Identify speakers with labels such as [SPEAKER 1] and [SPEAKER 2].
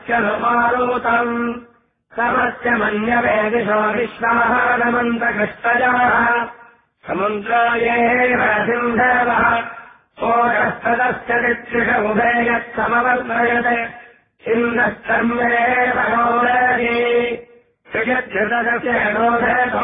[SPEAKER 1] समस्यनुमारूतम् समस्य मन्यवे दिशो विश्वाहारमन्तकृष्टजाः समुद्रायेव सिन्धवः ओषस्तदस्य तित्रिष उभे यत्समवर्तयते इन्द्रस्तर्मेव रोदति त्रिजद्धृतस्य रोधतो